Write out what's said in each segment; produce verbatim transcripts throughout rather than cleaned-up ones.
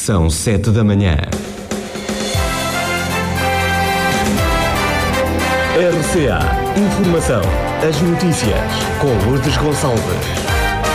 São sete da manhã. R C A Informação. As notícias com Lourdes Gonçalves.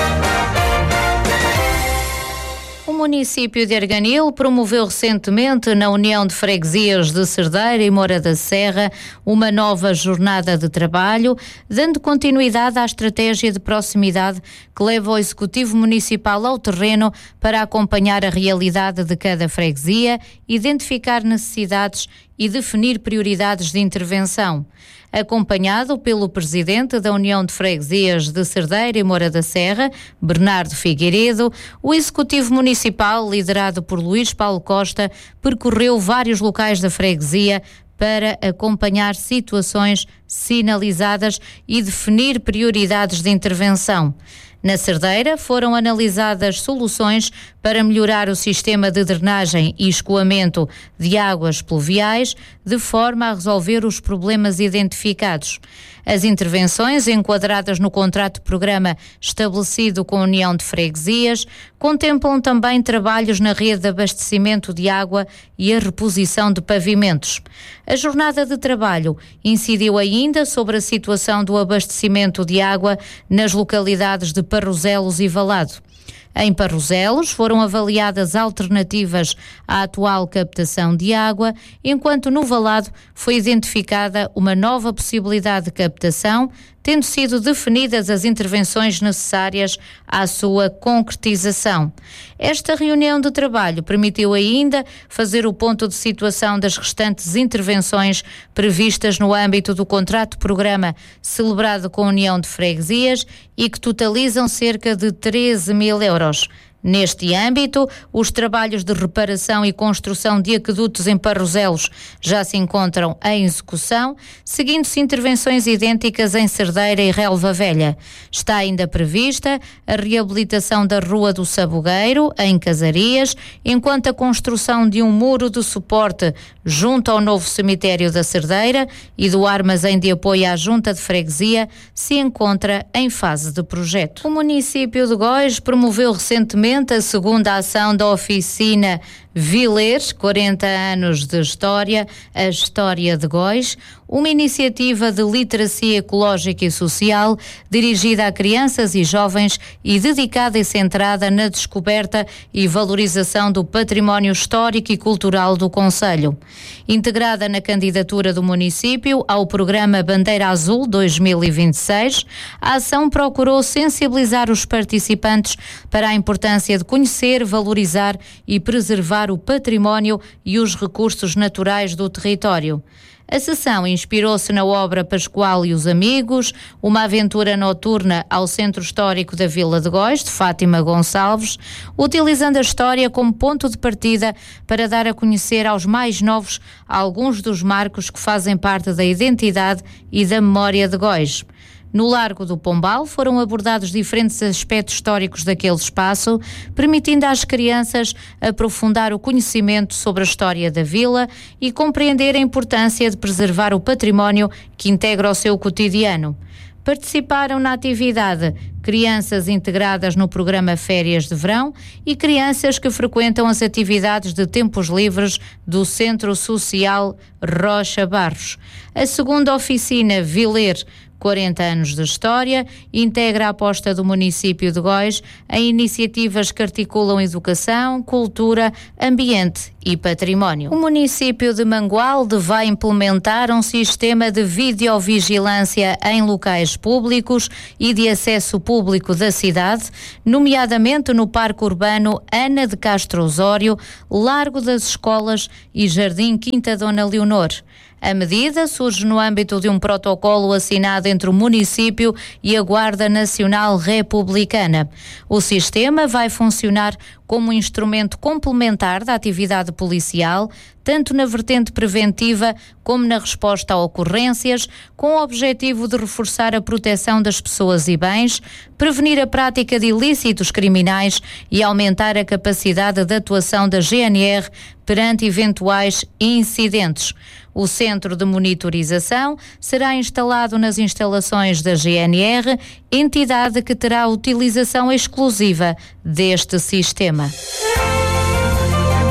O município de Arganil promoveu recentemente, na União de Freguesias de Cerdeira e Moura da Serra, uma nova jornada de trabalho, dando continuidade à estratégia de proximidade que leva o Executivo Municipal ao terreno para acompanhar a realidade de cada freguesia, identificar necessidades e definir prioridades de intervenção. Acompanhado pelo presidente da União de Freguesias de Cerdeira e Moura da Serra, Bernardo Figueiredo, o Executivo Municipal, liderado por Luís Paulo Costa, percorreu vários locais da freguesia para acompanhar situações sinalizadas e definir prioridades de intervenção. Na Cerdeira foram analisadas soluções para melhorar o sistema de drenagem e escoamento de águas pluviais, de forma a resolver os problemas identificados. As intervenções, enquadradas no contrato-programa estabelecido com a União de Freguesias, contemplam também trabalhos na rede de abastecimento de água e a reposição de pavimentos. A jornada de trabalho incidiu ainda sobre a situação do abastecimento de água nas localidades de Parrozelos e Valado. Em Parrozelos foram avaliadas alternativas à atual captação de água, enquanto no Valado foi identificada uma nova possibilidade de captação, tendo sido definidas as intervenções necessárias à sua concretização. Esta reunião de trabalho permitiu ainda fazer o ponto de situação das restantes intervenções previstas no âmbito do contrato-programa celebrado com a União de Freguesias e que totalizam cerca de treze mil euros. Neste âmbito, os trabalhos de reparação e construção de aquedutos em Parrozelos já se encontram em execução, seguindo-se intervenções idênticas em Cerdeira e Relva Velha. Está ainda prevista a reabilitação da Rua do Sabugueiro, em Casarias, enquanto a construção de um muro de suporte junto ao novo cemitério da Cerdeira e do armazém de apoio à Junta de Freguesia se encontra em fase de projeto. O município de Góis promoveu recentemente a segunda ação da oficina Viler, quarenta anos de história, a História de Góis, uma iniciativa de literacia ecológica e social dirigida a crianças e jovens e dedicada e centrada na descoberta e valorização do património histórico e cultural do concelho. Integrada na candidatura do município ao programa Bandeira Azul dois mil e vinte e seis, a ação procurou sensibilizar os participantes para a importância de conhecer, valorizar e preservar o património e os recursos naturais do território. A sessão inspirou-se na obra Pascoal e os Amigos, uma aventura noturna ao Centro Histórico da Vila de Góis, de Fátima Gonçalves, utilizando a história como ponto de partida para dar a conhecer aos mais novos alguns dos marcos que fazem parte da identidade e da memória de Góis. No Largo do Pombal foram abordados diferentes aspectos históricos daquele espaço, permitindo às crianças aprofundar o conhecimento sobre a história da vila e compreender a importância de preservar o património que integra o seu cotidiano. Participaram na atividade crianças integradas no programa Férias de Verão e crianças que frequentam as atividades de tempos livres do Centro Social Rocha Barros. A segunda oficina Viler, quarenta anos de história, integra a aposta do município de Góis em iniciativas que articulam educação, cultura, ambiente e património. O município de Mangualde vai implementar um sistema de videovigilância em locais públicos e de acesso público da cidade, nomeadamente no Parque Urbano Ana de Castro Osório, Largo das Escolas e Jardim Quinta Dona Leonor. A medida surge no âmbito de um protocolo assinado entre o município e a Guarda Nacional Republicana. O sistema vai funcionar como um instrumento complementar da atividade policial, tanto na vertente preventiva como na resposta a ocorrências, com o objetivo de reforçar a proteção das pessoas e bens, prevenir a prática de ilícitos criminais e aumentar a capacidade de atuação da G N R perante eventuais incidentes. O centro de monitorização será instalado nas instalações da G N R, entidade que terá utilização exclusiva deste sistema.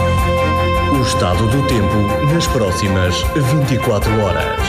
estado do tempo nas próximas vinte e quatro horas.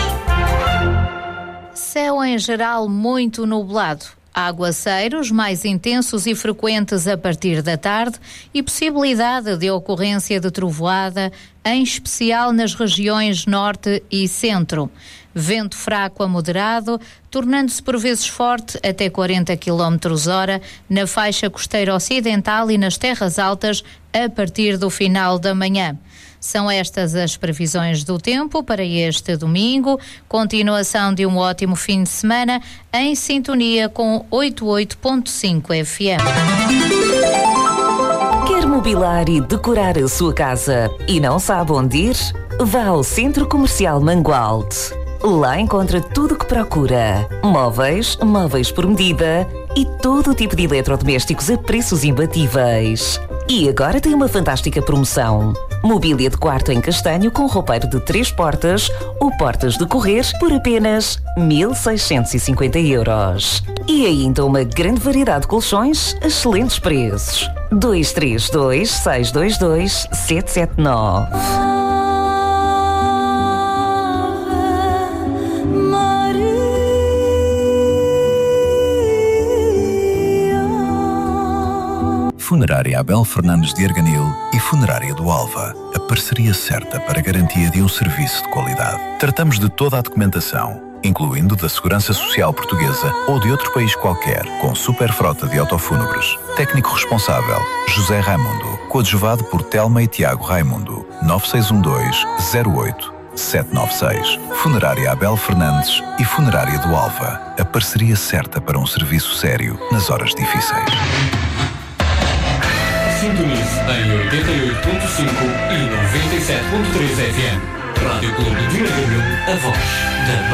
Céu em geral muito nublado. Aguaceiros mais intensos e frequentes a partir da tarde e possibilidade de ocorrência de trovoada, em especial nas regiões norte e centro. Vento fraco a moderado, tornando-se por vezes forte até quarenta quilómetros hora na faixa costeira ocidental e nas terras altas a partir do final da manhã. São estas as previsões do tempo para este domingo. Continuação de um ótimo fim de semana em sintonia com oitenta e oito ponto cinco F M. Quer mobilar e decorar a sua casa e não sabe onde ir? Vá ao Centro Comercial Mangualde. Lá encontra tudo o que procura. Móveis, móveis por medida e todo o tipo de eletrodomésticos a preços imbatíveis. E agora tem uma fantástica promoção. Mobília de quarto em castanho com roupeiro de três portas ou portas de correr por apenas mil seiscentos e cinquenta euros. E ainda uma grande variedade de colchões a excelentes preços. dois três dois, seis dois dois, sete sete nove. Funerária Abel Fernandes de Arganil e Funerária do Alva. A parceria certa para a garantia de um serviço de qualidade. Tratamos de toda a documentação, incluindo da Segurança Social Portuguesa ou de outro país qualquer, com super frota de autofúnebres. Técnico responsável, José Raimundo. Coadjuvado por Telma e Tiago Raimundo. nove seis um dois, zero oito, sete nove seis. Funerária Abel Fernandes e Funerária do Alva. A parceria certa para um serviço sério nas horas difíceis. Sintonize em oitenta e oito ponto cinco e noventa e sete ponto três F M. Rádio Clube de Arganil, a voz da